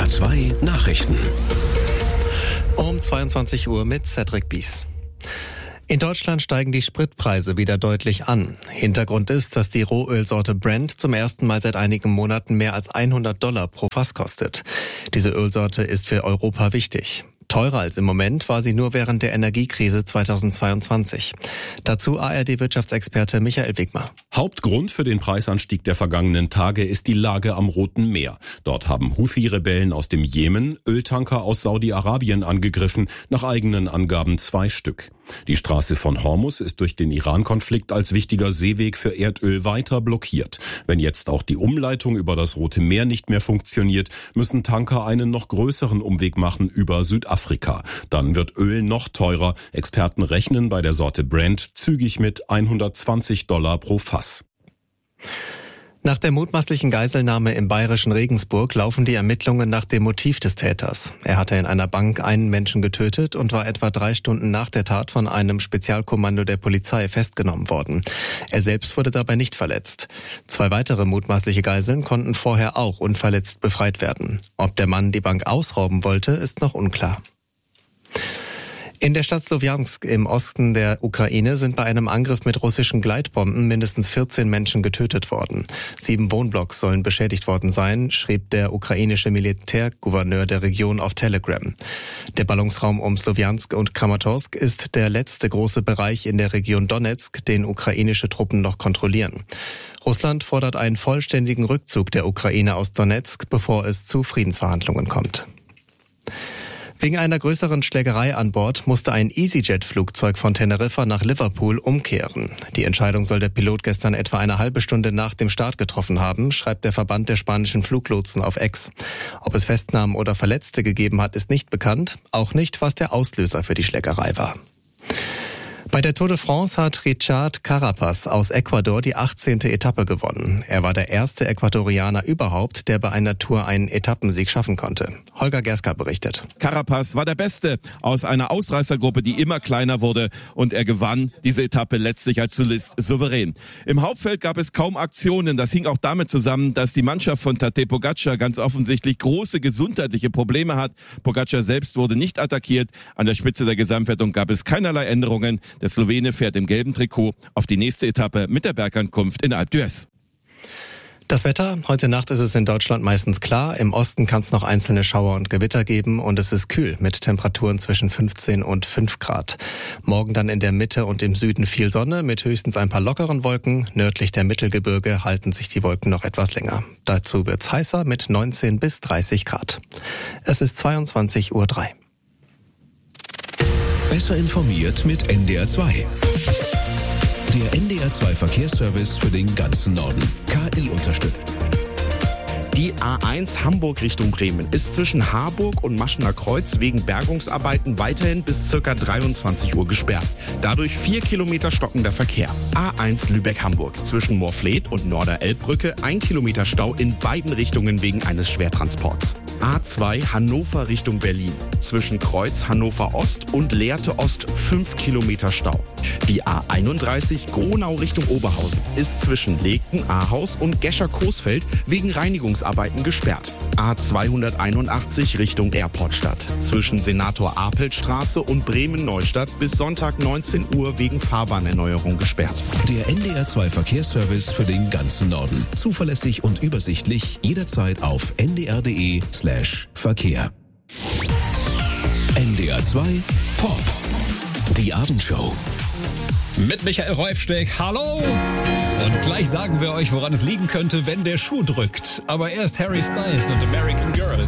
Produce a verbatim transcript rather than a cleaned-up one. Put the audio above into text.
R zwei Nachrichten. Um zweiundzwanzig Uhr mit Cedric Bies. In Deutschland steigen die Spritpreise wieder deutlich an. Hintergrund ist, dass die Rohölsorte Brent zum ersten Mal seit einigen Monaten mehr als hundert Dollar pro Fass kostet. Diese Ölsorte ist für Europa wichtig. Teurer als im Moment war sie nur während der Energiekrise zweitausendzweiundzwanzig. Dazu A R D-Wirtschaftsexperte Michael Wigmar. Hauptgrund für den Preisanstieg der vergangenen Tage ist die Lage am Roten Meer. Dort haben Houthi-Rebellen aus dem Jemen Öltanker aus Saudi-Arabien angegriffen, nach eigenen Angaben zwei Stück. Die Straße von Hormuz ist durch den Iran-Konflikt als wichtiger Seeweg für Erdöl weiter blockiert. Wenn jetzt auch die Umleitung über das Rote Meer nicht mehr funktioniert, müssen Tanker einen noch größeren Umweg machen über Südafrika. Dann wird Öl noch teurer. Experten rechnen bei der Sorte Brent zügig mit hundertzwanzig Dollar pro Fass. Nach der mutmaßlichen Geiselnahme im bayerischen Regensburg laufen die Ermittlungen nach dem Motiv des Täters. Er hatte in einer Bank einen Menschen getötet und war etwa drei Stunden nach der Tat von einem Spezialkommando der Polizei festgenommen worden. Er selbst wurde dabei nicht verletzt. Zwei weitere mutmaßliche Geiseln konnten vorher auch unverletzt befreit werden. Ob der Mann die Bank ausrauben wollte, ist noch unklar. In der Stadt Slowjansk im Osten der Ukraine sind bei einem Angriff mit russischen Gleitbomben mindestens vierzehn Menschen getötet worden. Sieben Wohnblocks sollen beschädigt worden sein, schrieb der ukrainische Militärgouverneur der Region auf Telegram. Der Ballungsraum um Slowjansk und Kramatorsk ist der letzte große Bereich in der Region Donetsk, den ukrainische Truppen noch kontrollieren. Russland fordert einen vollständigen Rückzug der Ukraine aus Donetsk, bevor es zu Friedensverhandlungen kommt. Wegen einer größeren Schlägerei an Bord musste ein EasyJet-Flugzeug von Teneriffa nach Liverpool umkehren. Die Entscheidung soll der Pilot gestern etwa eine halbe Stunde nach dem Start getroffen haben, schreibt der Verband der spanischen Fluglotsen auf X. Ob es Festnahmen oder Verletzte gegeben hat, ist nicht bekannt. Auch nicht, was der Auslöser für die Schlägerei war. Bei der Tour de France hat Richard Carapaz aus Ecuador die achtzehnte Etappe gewonnen. Er war der erste Ecuadorianer überhaupt, der bei einer Tour einen Etappensieg schaffen konnte. Holger Gerska berichtet. Carapaz war der Beste aus einer Ausreißergruppe, die immer kleiner wurde, und er gewann diese Etappe letztlich als Solist souverän. Im Hauptfeld gab es kaum Aktionen. Das hing auch damit zusammen, dass die Mannschaft von Tadej Pogačar ganz offensichtlich große gesundheitliche Probleme hat. Pogačar selbst wurde nicht attackiert. An der Spitze der Gesamtwertung gab es keinerlei Änderungen. Der Slowene fährt im gelben Trikot auf die nächste Etappe mit der Bergankunft in Alpe d'Huez. Das Wetter, heute Nacht ist es in Deutschland meistens klar. Im Osten kann es noch einzelne Schauer und Gewitter geben und es ist kühl mit Temperaturen zwischen fünfzehn und fünf Grad. Morgen dann in der Mitte und im Süden viel Sonne mit höchstens ein paar lockeren Wolken. Nördlich der Mittelgebirge halten sich die Wolken noch etwas länger. Dazu wird's heißer mit neunzehn bis dreißig Grad. Es ist zweiundzwanzig Uhr drei. Besser informiert mit N D R zwei. Der N D R zwei Verkehrsservice für den ganzen Norden. K I unterstützt. Die A eins Hamburg Richtung Bremen ist zwischen Harburg und Maschener Kreuz wegen Bergungsarbeiten weiterhin bis ca. dreiundzwanzig Uhr gesperrt. Dadurch vier Kilometer stockender Verkehr. A eins Lübeck-Hamburg zwischen Moorfleet und Norder-Elbbrücke ein Kilometer Stau in beiden Richtungen wegen eines Schwertransports. A zwei Hannover Richtung Berlin zwischen Kreuz Hannover Ost und Lehrte Ost fünf Kilometer Stau. Die A einunddreißig Gronau Richtung Oberhausen ist zwischen Legten, Ahaus und Gescher-Coesfeld wegen Reinigungsarbeiten gesperrt. A zweihunderteinundachtzig Richtung Airportstadt zwischen Senator-Apelt-Straße und Bremen-Neustadt bis Sonntag neunzehn Uhr wegen Fahrbahnerneuerung gesperrt. Der N D R zwei Verkehrsservice für den ganzen Norden. Zuverlässig und übersichtlich jederzeit auf n d r punkt d e slash Verkehr. N D R zwei Pop. Die Abendshow. Mit Michael Reufsteck, hallo! Und gleich sagen wir euch, woran es liegen könnte, wenn der Schuh drückt. Aber erst Harry Styles und American Girl.